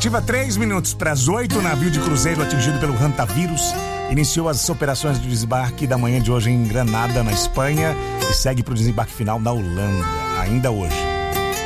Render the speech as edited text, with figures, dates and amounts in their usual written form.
Ativa 3 minutos para as 8, o navio de cruzeiro atingido pelo hantavírus iniciou as operações de desembarque da manhã de hoje em Granada, na Espanha, e segue para o desembarque final na Holanda, ainda hoje.